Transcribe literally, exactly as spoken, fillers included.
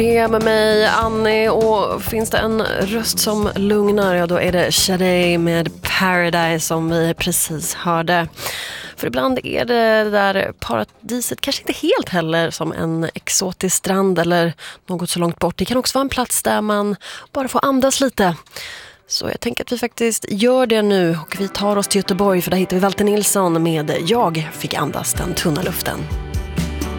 Det är med mig, Annie, och finns det en röst som lugnar, ja då är det Sade med Paradise som vi precis hörde. För ibland är det där paradiset kanske inte helt heller som en exotisk strand eller något så långt bort. Det kan också vara en plats där man bara får andas lite. Så jag tänker att vi faktiskt gör det nu och vi tar oss till Göteborg, för där hittar vi Walter Nilsson med Jag fick andas den tunna luften.